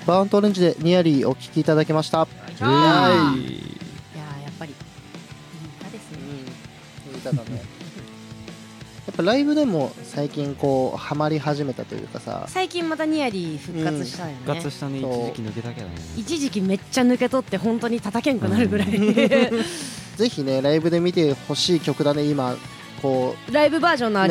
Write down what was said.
バーントオレンジでニアリーお聴きいただきました。 いやーやっぱりいい歌ですね。 いい歌だね。やっぱライブでも最近こうハマり始めたというかさ、 最近またニアリー復活したよね。 復活したね。一そう時期抜けたけどね。 一時期めっちゃ抜け取って本当に叩けんくなるぐらいぜひねライブで見てほしい曲だね。今こうライブバージョンのあり